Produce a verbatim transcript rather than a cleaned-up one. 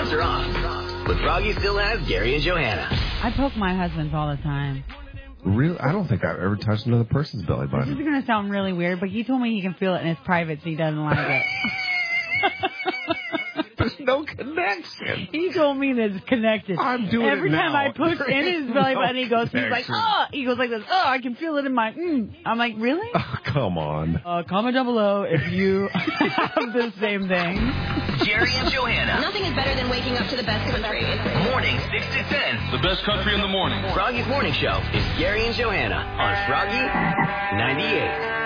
pants are off. But Froggy still has Gary and Johanna. I poke my husband's all the time. Really? I don't think I've ever touched another person's belly button. This is going to sound really weird, but he told me he can feel it in his private, so he doesn't like it. There's no connection. He told me that it's connected. I'm doing Every it now. time I push in his belly button, he goes, he's like, oh, he goes like this, oh, I can feel it in my, mm. I'm like, really? Oh, come on. Uh, comment down below if you have the same thing. Jerry and Johanna. Nothing is better than waking up to the best country. Morning six to ten. The best country in the morning. Froggy's Morning Show is Gary and Johanna on Froggy ninety-eight.